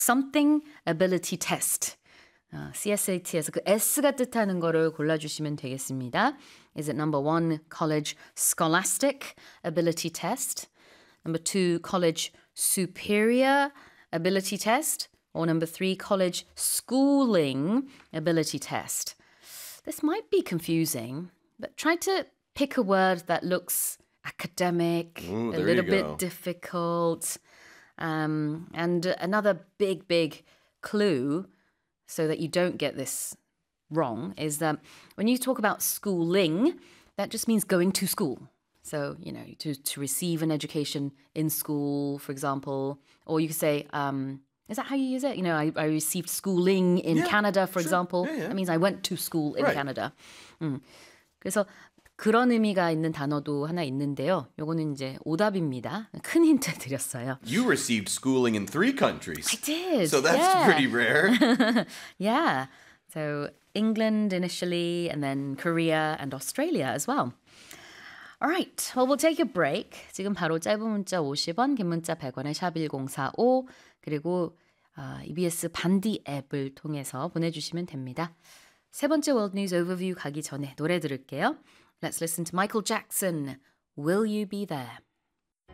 something ability test. CSAT에서 그 S가 뜻하는 거를 골라주시면 되겠습니다. Is it number 1, college scholastic ability test? Number 2, college superior ability test? Or number 3, college schooling ability test? This might be confusing, but try to pick a word that looks academic, Ooh, a little bit go. difficult. And another big clue so that you don't get this wrong is that when you talk about schooling, that just means going to school. So, to receive an education in school, for example, or you could say, is that how you use it? I received schooling in Canada, for example. Yeah. That means I went to school in Right. Canada. 그래서 그런 의미가 있는 단어도 하나 있는데요. 요거는 이제 오답입니다. 큰 힌트 드렸어요. You received schooling in 3 countries. I did. So that's pretty rare. Yeah. So England initially, and then Korea and Australia as well. All right. Well, we'll take a break. 지금 바로 짧은 문자 50원, 긴 문자 100원의 샵1045 그리고 EBS 반디 앱을 통해서 보내주시면 됩니다. 세 번째 World News Overview 가기 전에 노래 들을게요. Let's listen to Michael Jackson, Will You Be There?